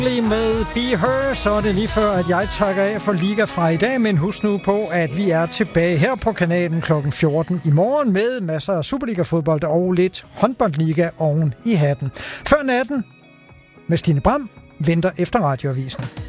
med Be Her, så er det lige før, at jeg takker af for Liga fra i dag, men husk nu på, at vi er tilbage her på kanalen kl. 14 i morgen med masser af Superliga-fodbold og lidt håndboldliga oven i hatten. Før natten med Stine Bram venter efter radioavisen.